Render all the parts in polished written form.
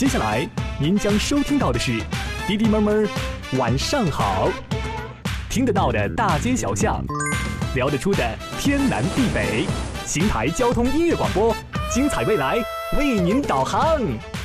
接下来您将收听到的是滴滴妹儿晚上好，听得到的大街小巷，聊得出的天南地北，邢台交通音乐广播，精彩未来为您导航。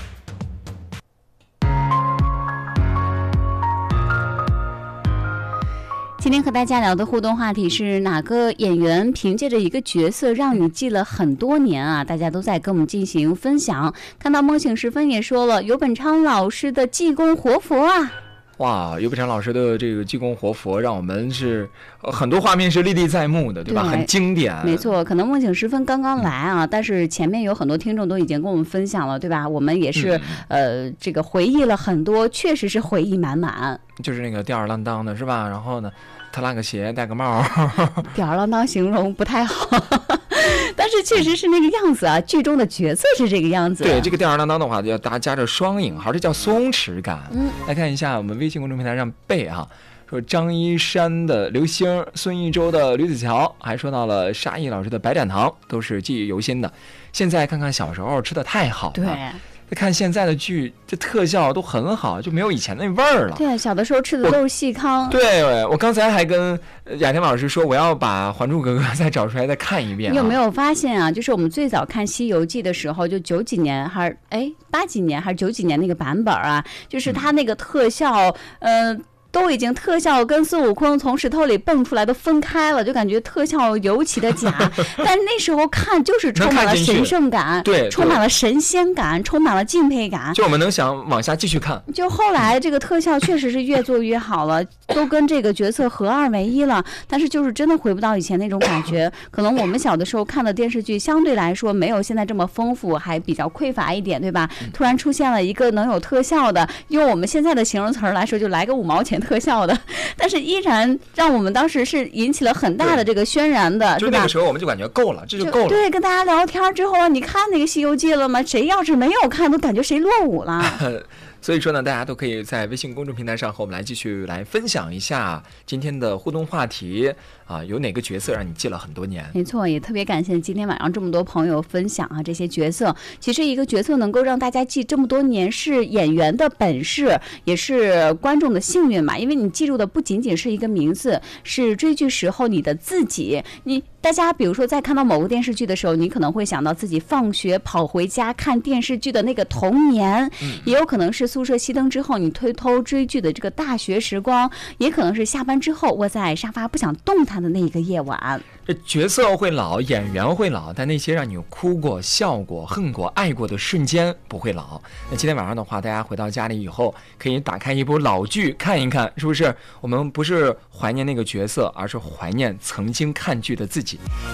今天和大家聊的互动话题是哪个演员凭借着一个角色让你记了很多年啊？大家都在跟我们进行分享。看到梦醒时分也说了，尤本昌老师的济公活佛啊。 哇，尤本昌老师的这个济公活佛，让我们是很多画面是历历在目的，对吧？很经典。 没错，可能梦醒时分刚刚来啊，但是前面有很多听众都已经跟我们分享了，对吧？我们也是这个回忆了很多，确实是回忆满满。 就是那个吊儿郎当的是吧？然后呢，他拉个鞋，戴个帽。 吊儿郎当形容不太好。但是确实是那个样子啊，剧中的角色是这个样子。 对，这个吊儿郎当的话，要大家加着双引号，这叫松弛感。来看一下我们微信公众平台上背啊，说张一山的刘星，孙艺洲的吕子乔，还说到了沙溢老师的白展堂，都是记忆犹新的。现在看看小时候吃的太好了。 对。 看现在的剧，这特效都很好，就没有以前那味儿了。 对，小的时候吃的都是细糠。 对，我刚才还跟雅婷老师说，我要把《还珠格格》再找出来再看一遍。 你有没有发现啊？就是我们最早看《西游记》的时候，就90几年还是80几年还是90几年那个版本啊，就是它那个特效，都已经特效跟孙悟空从石头里蹦出来都分开了，就感觉特效尤其的假。但那时候看就是充满了神圣感， 对， 充满了神仙感，充满了敬佩感。 就我们能想往下继续看。 就后来这个特效确实是越做越好了，都跟这个角色合二为一了。但是就是真的回不到以前那种感觉。可能我们小的时候看的电视剧相对来说没有现在这么丰富，还比较匮乏一点，对吧？突然出现了一个能有特效的，用我们现在的形容词来说，就来个5毛钱特效的，但是依然让我们当时是引起了很大的这个渲染的， 就那个时候我们就感觉够了，这就够了。 对，跟大家聊天之后，你看那个《西游记》了吗？谁要是没有看，都感觉谁落伍了。 所以说呢，大家都可以在微信公众平台上和我们来继续来分享一下今天的互动话题啊，有哪个角色让你记了很多年？ 没错，也特别感谢今天晚上这么多朋友分享啊，这些角色。其实一个角色能够让大家记这么多年，是演员的本事，也是观众的幸运嘛。因为你记住的不仅仅是一个名字，是追剧时候你的自己。大家比如说在看到某个电视剧的时候，你可能会想到自己放学跑回家看电视剧的那个童年，也有可能是宿舍熄灯之后你偷偷追剧的这个大学时光，也可能是下班之后窝在沙发不想动弹的那一个夜晚。 这角色会老，演员会老，但那些让你哭过、笑过、恨过、爱过的瞬间不会老。那今天晚上的话，大家回到家里以后，可以打开一部老剧看一看，是不是？我们不是怀念那个角色，而是怀念曾经看剧的自己。